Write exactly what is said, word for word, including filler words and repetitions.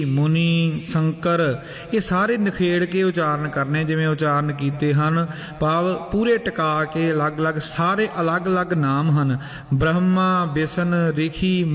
मुनि शंकर ये सारे निखेड़ के उचारण करने जिवें उचारण कीते हन भाव पूरे टिका के अलग अलग सारे अलग अलग नाम हन ब्रह्मा विष्णु ऋषि